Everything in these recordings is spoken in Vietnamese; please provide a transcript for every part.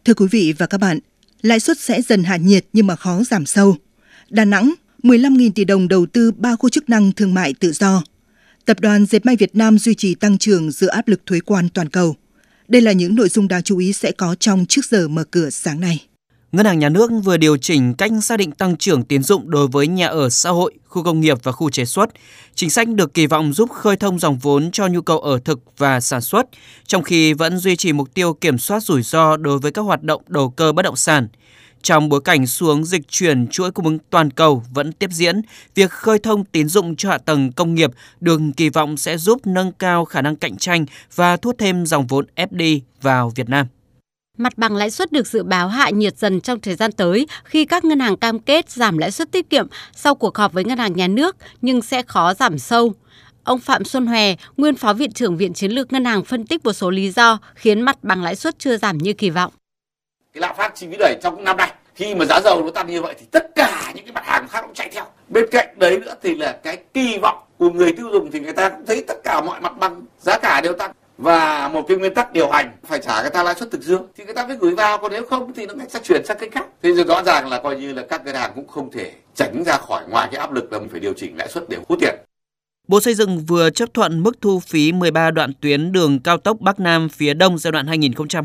Thưa quý vị và các bạn, lãi suất sẽ dần hạ nhiệt nhưng mà khó giảm sâu. Đà Nẵng, 15.000 tỷ đồng đầu tư 3 khu chức năng thương mại tự do. Tập đoàn Dệt may Việt Nam duy trì tăng trưởng giữa áp lực thuế quan toàn cầu. Đây là những nội dung đáng chú ý sẽ có trong trước giờ mở cửa sáng nay. Ngân hàng Nhà nước vừa điều chỉnh cách xác định tăng trưởng tín dụng đối với nhà ở xã hội, khu công nghiệp và khu chế xuất. Chính sách được kỳ vọng giúp khơi thông dòng vốn cho nhu cầu ở thực và sản xuất, trong khi vẫn duy trì mục tiêu kiểm soát rủi ro đối với các hoạt động đầu cơ bất động sản. Trong bối cảnh xu hướng dịch chuyển chuỗi cung ứng toàn cầu vẫn tiếp diễn, việc khơi thông tín dụng cho hạ tầng công nghiệp được kỳ vọng sẽ giúp nâng cao khả năng cạnh tranh và thu hút thêm dòng vốn FDI vào Việt Nam. Mặt bằng lãi suất được dự báo hạ nhiệt dần trong thời gian tới khi các ngân hàng cam kết giảm lãi suất tiết kiệm sau cuộc họp với Ngân hàng Nhà nước, nhưng sẽ khó giảm sâu. Ông Phạm Xuân Hòe, nguyên Phó Viện trưởng Viện Chiến lược Ngân hàng phân tích một số lý do khiến mặt bằng lãi suất chưa giảm như kỳ vọng. Cái lạm phát chi phí đẩy trong năm nay, khi mà giá dầu nó tăng như vậy thì tất cả những cái mặt hàng khác cũng chạy theo. Bên cạnh đấy nữa thì là cái kỳ vọng của người tiêu dùng thì người ta cũng thấy tất cả mọi mặt bằng giá cả đều tăng. Và một cái nguyên tắc điều hành phải trả người ta lãi suất thực dương thì người ta phải gửi vào, còn nếu không thì nó sẽ chuyển sang kênh khác. Thế nên rõ ràng là coi như là các ngân hàng cũng không thể tránh ra khỏi ngoài cái áp lực là mình phải điều chỉnh lãi suất để hút tiền. Bộ Xây dựng vừa chấp thuận mức thu phí 13 đoạn tuyến đường cao tốc Bắc Nam phía Đông giai đoạn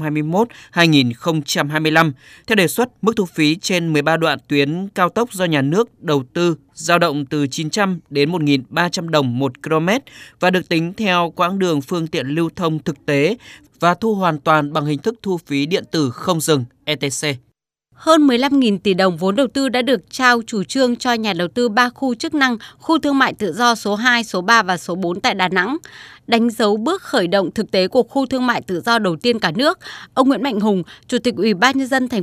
2021-2025. Theo đề xuất, mức thu phí trên 13 đoạn tuyến cao tốc do nhà nước đầu tư dao động từ 900 đến 1.300 đồng một km và được tính theo quãng đường phương tiện lưu thông thực tế và thu hoàn toàn bằng hình thức thu phí điện tử không dừng ETC. Hơn 15.000 tỷ đồng vốn đầu tư đã được trao chủ trương cho nhà đầu tư 3 khu chức năng, khu thương mại tự do số 2, số 3 và số 4 tại Đà Nẵng. Đánh dấu bước khởi động thực tế của khu thương mại tự do đầu tiên cả nước, ông Nguyễn Mạnh Hùng, Chủ tịch Ủy ban nhân dân thành